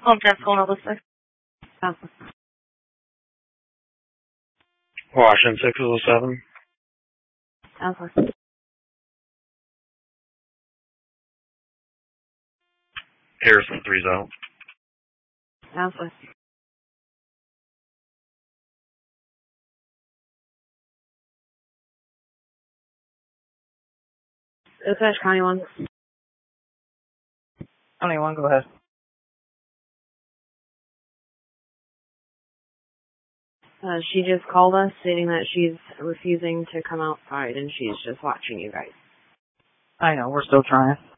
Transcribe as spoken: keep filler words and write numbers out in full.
Home ten's going over six. Washington six oh seven. Alpha. Harrison three's out. Alpha. Dispatch County one. County one, go ahead. Uh, she just called us stating that she's refusing to come outside and she's just watching you guys. I know, we're still trying.